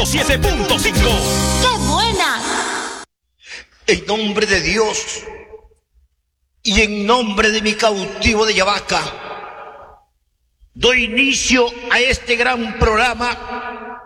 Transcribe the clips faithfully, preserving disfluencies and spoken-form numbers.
siete punto cinco. ¡Qué buena! En nombre de Dios y en nombre de mi cautivo de Yavaca, doy inicio a este gran programa,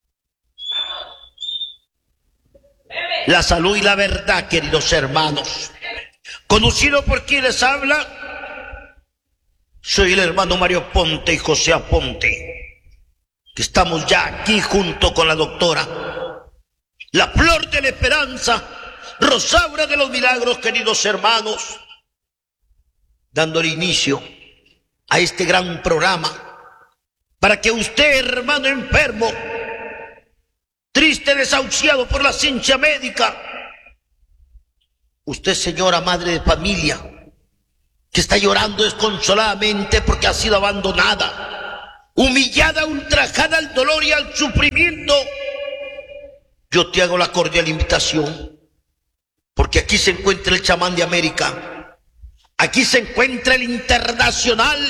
La Salud y la Verdad, queridos hermanos. Conocido por quien les habla, soy el hermano Mario Ponte y José Aponte, que estamos ya aquí junto con la doctora, la Flor de la Esperanza, Rosaura de los Milagros, queridos hermanos, dándole inicio a este gran programa para que usted, hermano enfermo, triste, desahuciado por la ciencia médica, usted, señora madre de familia, que está llorando desconsoladamente porque ha sido abandonada, humillada, ultrajada al dolor y al sufrimiento, yo te hago la cordial invitación, porque aquí se encuentra el chamán de América, aquí se encuentra el internacional.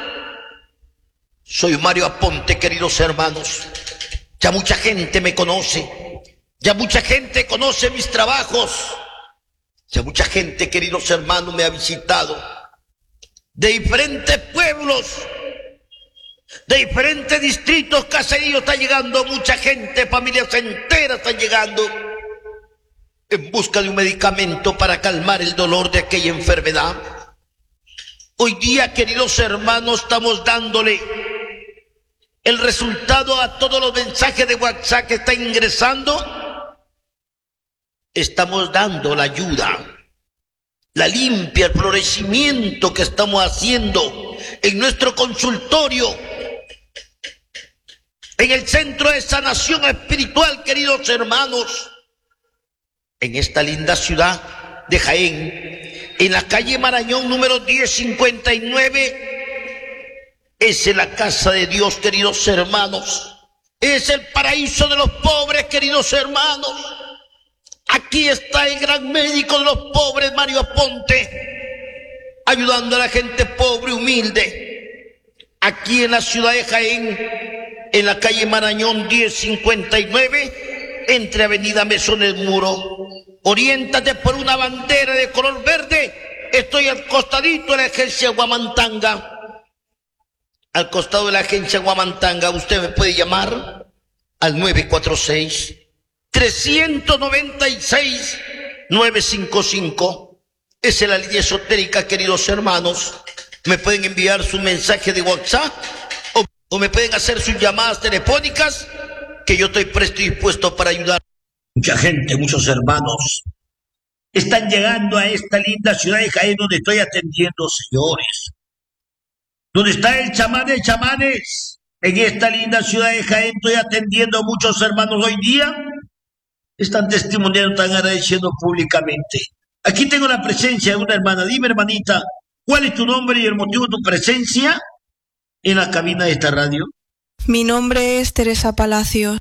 Soy Mario Aponte, queridos hermanos. Ya mucha gente me conoce, ya mucha gente conoce mis trabajos, ya mucha gente, queridos hermanos, me ha visitado de diferentes pueblos, de diferentes distritos, caseríos. Está llegando mucha gente, familias enteras están llegando en busca de un medicamento para calmar el dolor de aquella enfermedad. Hoy día, queridos hermanos, estamos dándole el resultado a todos los mensajes de WhatsApp que están ingresando. Estamos dando la ayuda, la limpia, el florecimiento que estamos haciendo en nuestro consultorio, en el Centro de Sanación Espiritual, queridos hermanos, en esta linda ciudad de Jaén, en la calle Marañón número diez cincuenta y nueve. Es la casa de Dios, queridos hermanos. Es el paraíso de los pobres, queridos hermanos. Aquí está el gran médico de los pobres, Mario Aponte, ayudando a la gente pobre, humilde. Aquí en la ciudad de Jaén, en la calle Marañón diez cincuenta y nueve, entre avenida Mesones Muro. Oriéntate por una bandera de color verde. Estoy al costadito de la agencia Guamantanga. Al costado de la agencia Guamantanga, usted me puede llamar al nueve cuatro seis, tres nueve seis, nueve cinco cinco. Esa es la línea esotérica, queridos hermanos. Me pueden enviar su mensaje de WhatsApp o, o me pueden hacer sus llamadas telefónicas, que yo estoy presto y dispuesto para ayudar. Mucha gente, muchos hermanos están llegando a esta linda ciudad de Jaén donde estoy atendiendo, señores. Donde está el chamán de chamanes. En esta linda ciudad de Jaén estoy atendiendo a muchos hermanos hoy día. Están testimoniando, están agradeciendo públicamente. Aquí tengo la presencia de una hermana. Dime, hermanita, ¿cuál es tu nombre y el motivo de tu presencia en la cabina de esta radio? Mi nombre es Teresa Palacios.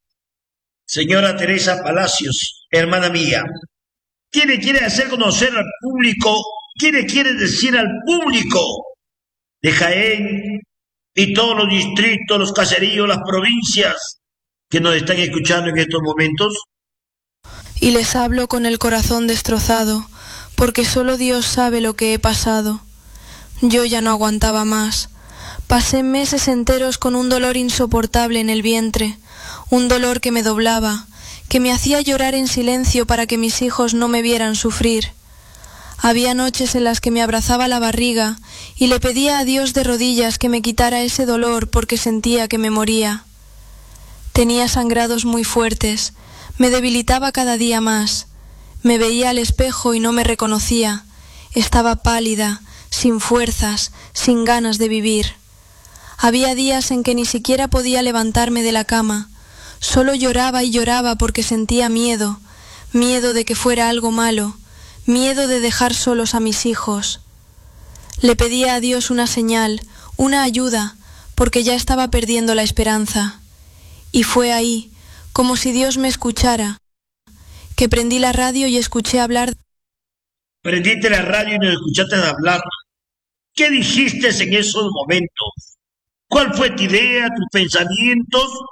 Señora Teresa Palacios, hermana mía, ¿qué le quiere hacer conocer al público? ¿Qué le quiere decir al público de Jaén y todos los distritos, los caseríos, las provincias que nos están escuchando en estos momentos? Y les hablo con el corazón destrozado, porque solo Dios sabe lo que he pasado. Yo ya no aguantaba más. Pasé meses enteros con un dolor insoportable en el vientre, un dolor que me doblaba, que me hacía llorar en silencio para que mis hijos no me vieran sufrir. Había noches en las que me abrazaba la barriga y le pedía a Dios de rodillas que me quitara ese dolor porque sentía que me moría. Tenía sangrados muy fuertes, me debilitaba cada día más. Me veía al espejo y no me reconocía. Estaba pálida, sin fuerzas, sin ganas de vivir. Había días en que ni siquiera podía levantarme de la cama. Solo lloraba y lloraba porque sentía miedo, miedo de que fuera algo malo, miedo de dejar solos a mis hijos. Le pedía a Dios una señal, una ayuda, porque ya estaba perdiendo la esperanza. Y fue ahí, como si Dios me escuchara, que prendí la radio y escuché hablar. Prendiste la radio y nos escuchaste hablar. ¿Qué dijiste en esos momentos? ¿Cuál fue tu idea, tus pensamientos?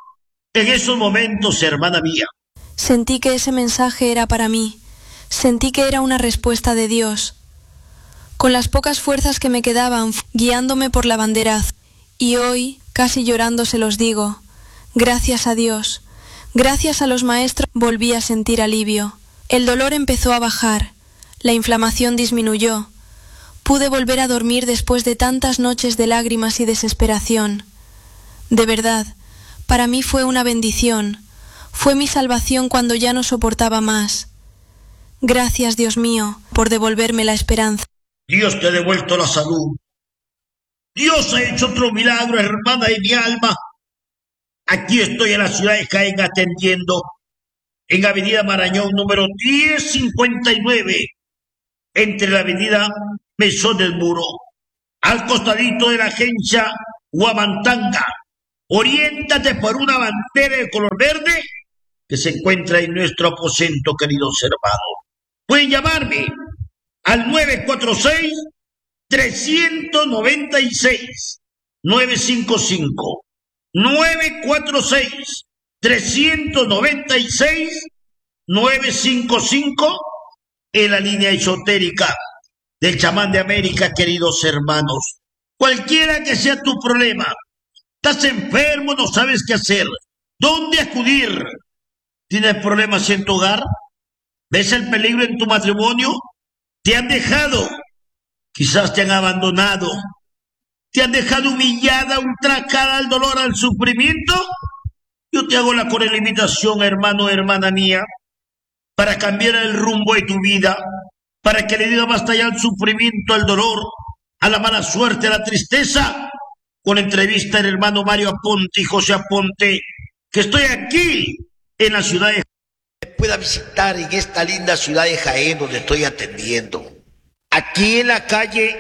En esos momentos, hermana mía, sentí que ese mensaje era para mí. Sentí que era una respuesta de Dios. Con las pocas fuerzas que me quedaban, guiándome por la bandera azul. Y hoy, casi llorando, se los digo, gracias a Dios, gracias a los maestros, volví a sentir alivio. El dolor empezó a bajar, la inflamación disminuyó. Pude volver a dormir después de tantas noches de lágrimas y desesperación. De verdad, para mí fue una bendición, fue mi salvación cuando ya no soportaba más. Gracias, Dios mío, por devolverme la esperanza. Dios te ha devuelto la salud. Dios ha hecho otro milagro, hermana de mi alma. Aquí estoy en la ciudad de Jaén atendiendo, en Avenida Marañón número diez cincuenta y nueve, entre la Avenida Mesón del Muro, al costadito de la agencia Huamantanga. Oriéntate por una bandera de color verde que se encuentra en nuestro aposento, queridos hermanos. Pueden llamarme al nueve cuatro seis, tres nueve seis, nueve cinco cinco. nueve cuatro seis, tres nueve seis, nueve cinco cinco en la línea esotérica del chamán de América, queridos hermanos. Cualquiera que sea tu problema, estás enfermo, no sabes qué hacer, dónde acudir, tienes problemas en tu hogar, ves el peligro en tu matrimonio, te han dejado, quizás te han abandonado, te han dejado humillada, ultrajada al dolor, al sufrimiento. Yo te hago la cordial invitación, hermano, hermana mía, para cambiar el rumbo de tu vida, para que le diga basta ya al sufrimiento, al dolor, a la mala suerte, a la tristeza, con entrevista el hermano Mario Aponte y José Aponte, que estoy aquí en la ciudad de Jaén. Pueda visitar en esta linda ciudad de Jaén donde estoy atendiendo. Aquí en la calle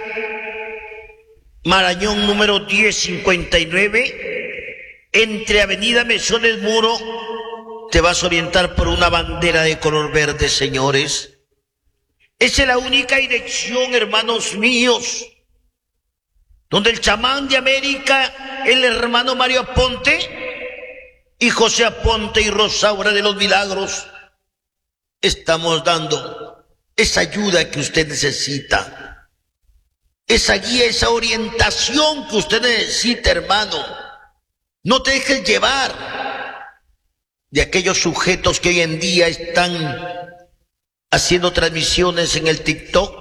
Marañón número diez cincuenta y nueve, entre Avenida Mesón del Muro, te vas a orientar por una bandera de color verde, señores. Esa es la única dirección, hermanos míos, donde el chamán de América, el hermano Mario Aponte y José Aponte y Rosaura de los Milagros, estamos dando esa ayuda que usted necesita, esa guía, esa orientación que usted necesita, hermano. No te dejes llevar de aquellos sujetos que hoy en día están haciendo transmisiones en el TikTok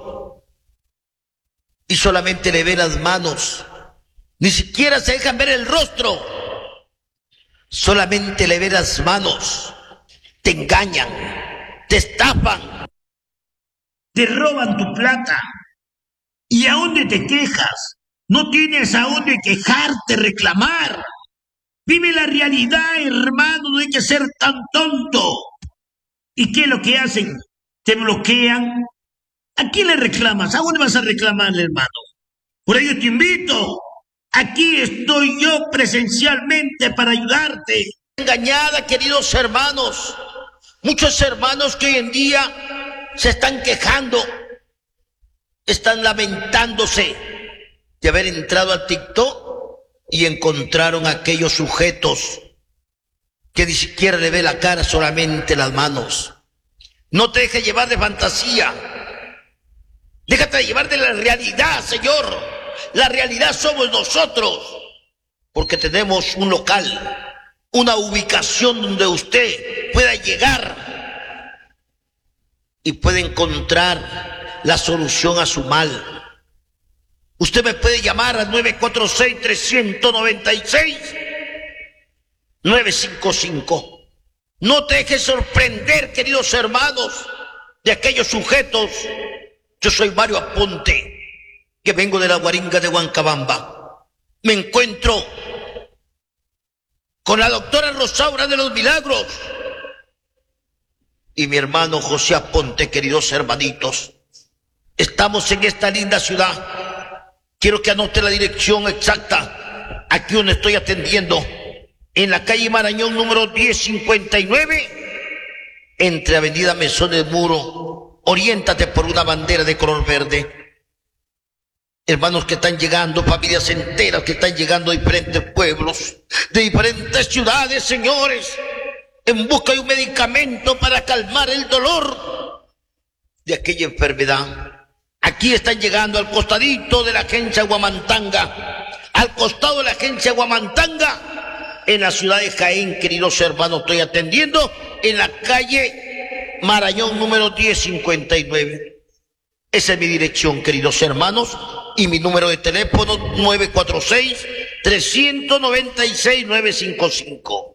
y solamente le ven las manos, ni siquiera se dejan ver el rostro, solamente le ven las manos, te engañan, te estafan, te roban tu plata. ¿Y a dónde te quejas? No tienes a dónde quejarte, reclamar. Vive la realidad, hermano, no hay que ser tan tonto. ¿Y qué es lo que hacen? Te bloquean. ¿A quién le reclamas? ¿A dónde vas a reclamarle, hermano? Por ello te invito. Aquí estoy yo presencialmente para ayudarte. Engañada, queridos hermanos. Muchos hermanos que hoy en día se están quejando, están lamentándose de haber entrado al TikTok y encontraron a aquellos sujetos que ni siquiera le ve la cara, solamente las manos. No te dejes llevar de fantasía. Déjate llevar de la realidad, Señor. La realidad somos nosotros, porque tenemos un local, una ubicación donde usted pueda llegar y puede encontrar la solución a su mal. Usted me puede llamar al nueve cuatro seis, tres nueve seis, nueve cinco cinco. No te dejes sorprender, queridos hermanos, de aquellos sujetos. Yo soy Mario Aponte, que vengo de la Guaringa de Huancabamba. Me encuentro con la doctora Rosaura de los Milagros y mi hermano José Aponte, queridos hermanitos. Estamos en esta linda ciudad. Quiero que anote la dirección exacta, aquí donde estoy atendiendo, en la calle Marañón número diez cincuenta y nueve, entre Avenida Mesón del Muro. Oriéntate por una bandera de color verde. hermanos que están llegando, familias enteras que están llegando de diferentes pueblos, de diferentes ciudades, señores, en busca de un medicamento para calmar el dolor de aquella enfermedad. Aquí están llegando al costadito de la agencia Huamantanga, al costado de la agencia Huamantanga, en la ciudad de Jaén, queridos hermanos, estoy atendiendo en la calle Marañón número diez cincuenta y nueve. Esa es mi dirección, queridos hermanos, y mi número de teléfono nueve cuatro seis, tres nueve seis, nueve cinco cinco.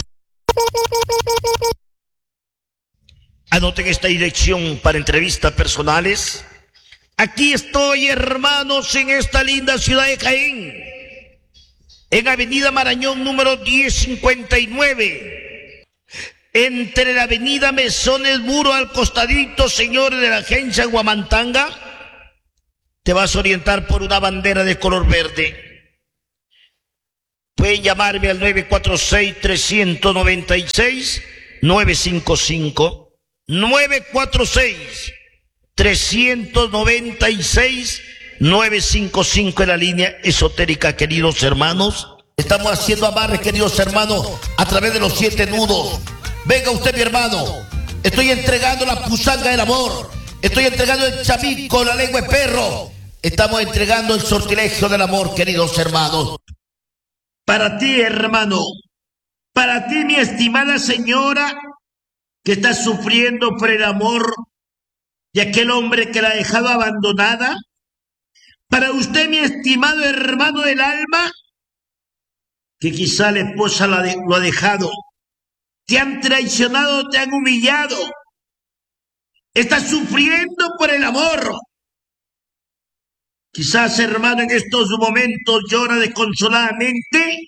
Anoten esta dirección para entrevistas personales. Aquí estoy, hermanos, en esta linda ciudad de Jaén, en avenida Marañón número diez cincuenta y nueve, entre la avenida Mesones Muro, al costadito, señores, de la agencia Huamantanga. Te vas a orientar por una bandera de color verde. Pueden llamarme al nueve cuatro seis, tres nueve seis, nueve cinco cinco. nueve cuatro seis, tres nueve seis, nueve cinco cinco en la línea esotérica, queridos hermanos. Estamos haciendo amarres, queridos hermanos, a través de los siete nudos. Venga usted, mi hermano. Estoy entregando la pusanga del amor. Estoy entregando el chamico, la lengua de perro. Estamos entregando el sortilegio del amor, queridos hermanos. Para ti, hermano. Para ti, mi estimada señora, que está sufriendo por el amor de aquel hombre que la ha dejado abandonada. Para usted, mi estimado hermano del alma, que quizá la esposa lo ha, de, lo ha dejado. Te han traicionado, te han humillado. Estás sufriendo por el amor. Quizás, hermano, en estos momentos llora desconsoladamente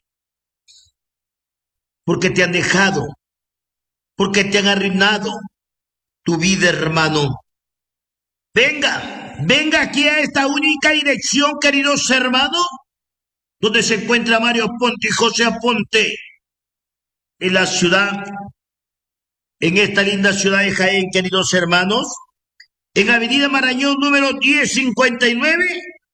porque te han dejado, porque te han arruinado tu vida, hermano. Venga, venga aquí a esta única dirección, queridos hermanos, donde se encuentra Mario Aponte y José Aponte, en la ciudad, en esta linda ciudad de Jaén, queridos hermanos, en avenida Marañón número diez cincuenta y nueve,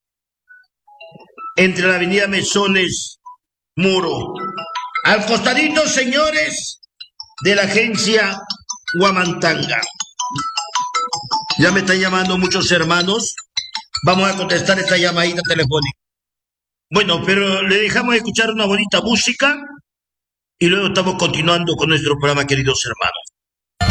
entre la avenida Mesones Muro, al costadito, señores, de la agencia Huamantanga. Ya me están llamando muchos hermanos. Vamos a contestar esta llamadita telefónica. Bueno, pero le dejamos escuchar una bonita música y luego estamos continuando con nuestro programa, queridos hermanos.